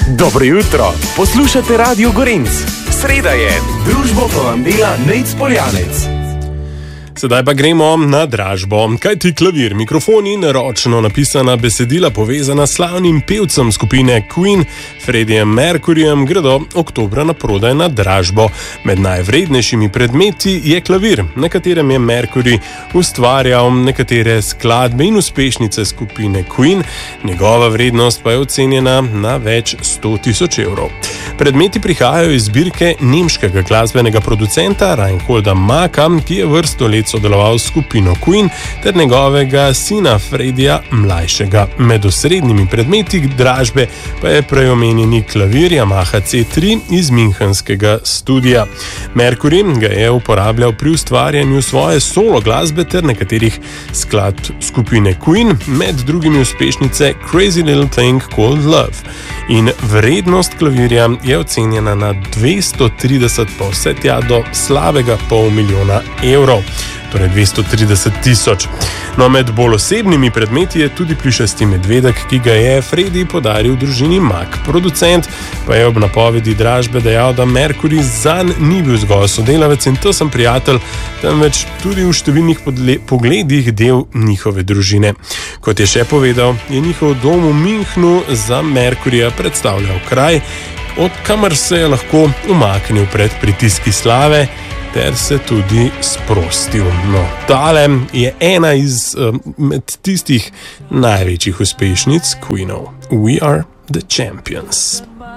Dobro jutro, poslušate Radio Gorenc. Sreda je, družbo pa vam dela Nejc Poljanec. Sedaj pa gremo na dražbo. Kaj ti klavir, mikrofon in ročno napisana besedila povezana s slavnim pevcem skupine Queen, Freddiem Mercuryjem, gredo oktobra na prodaj na dražbo. Med najvrednejšimi predmeti je klavir, na katerem je Mercury ustvarjal nekatere skladbe in uspešnice skupine Queen. Njegova vrednost pa je ocenjena na več 100.000 evrov. Predmeti prihajajo iz zbirke nemškega glasbenega producenta Reinholda Maka, ki je vrsto let sodeloval s skupino Queen, ter njegovega sina Freddija mlajšega. Med osrednjimi predmeti dražbe pa je prej omenjeni klavir Yamaha C3 iz münchenskega studia. Mercury ga je uporabljal pri ustvarjanju svoje solo glasbe ter nekaterih skladb skupine Queen, med drugimi uspešnice Crazy Little Thing Called Love. In vrednost klavirja je ocenjena na 230 pa vse tja do slabega $500,000 evrov. Torej 230.000. No, med bolj osebnimi predmeti je tudi plišasti medvedek, ki ga je Freddie podaril družini Mack. Producent pa je ob napovedi dražbe dejal, da Mercury zanj ni bil zgolj sodelavec in tesen prijatelj, temveč tudi v številnih pogledih del njihove družine. Kot je še povedal, je njihov dom v Münchnu za Mercuryja predstavljal kraj, od kamor se je lahko umaknil pred pritiski slave ter se tudi sprostil. No, tale je ena med tistih največjih uspešnic Queenov. We are the champions.